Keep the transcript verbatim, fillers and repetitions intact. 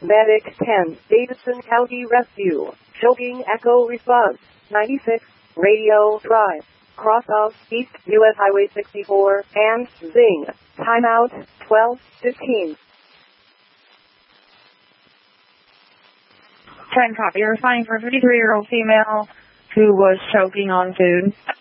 Medic ten, Davidson County Rescue. Choking echo response. ninety-six, Radio Drive. Cross of East U S Highway sixty-four, and Zing. Timeout, twelve fifteen. ten copy. You're responding for a fifty-three-year-old female who was choking on food.